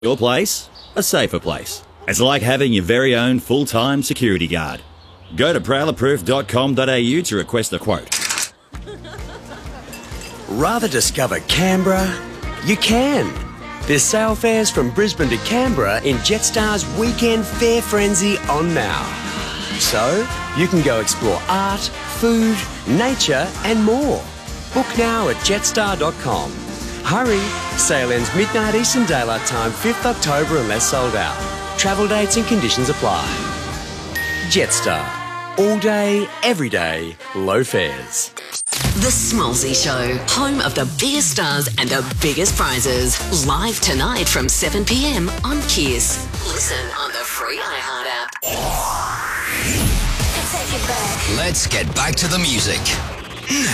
your place a safer place. It's like having your very own full-time security guard. Go to prowlerproof.com.au to request a quote. Rather discover Canberra? You can. There's sale fares from Brisbane to Canberra in Jetstar's Weekend Fair Frenzy on now. So, you can go explore art, food, nature and more. Book now at jetstar.com. Hurry! Sale ends midnight Eastern Daylight Time, 5th October unless sold out. Travel dates and conditions apply. Jetstar. All day, every day, low fares. The Smallsy Show, home of the biggest stars and the biggest prizes. Live tonight from 7 p.m. on Kiss. Listen on the free iHeart app. Let's get back to the music.